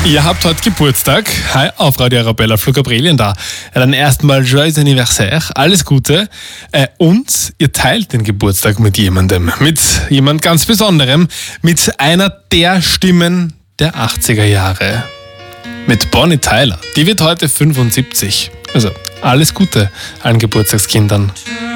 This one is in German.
Ihr habt heute Geburtstag. Hi, auf Radio Arabella, Flo Gabrielien da. Ja, dann erstmal Joyeux Anniversaire, alles Gute. Und ihr teilt den Geburtstag mit jemandem, mit jemand ganz Besonderem, mit einer der Stimmen der 80er Jahre. Mit Bonnie Tyler. Die wird heute 75. Also alles Gute allen Geburtstagskindern.